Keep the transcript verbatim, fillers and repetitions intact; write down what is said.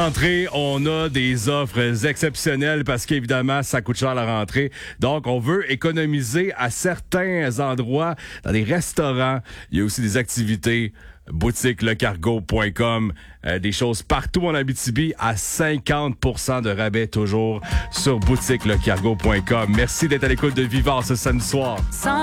Rentrée, on a des offres exceptionnelles parce qu'évidemment, ça coûte cher la rentrée. Donc, on veut économiser à certains endroits, dans des restaurants. Il y a aussi des activités. boutique le cargo point com, euh, des choses partout en Abitibi à cinquante pour cent de rabais toujours sur boutique le cargo point com. Merci d'être à l'écoute de Vivard ce samedi soir.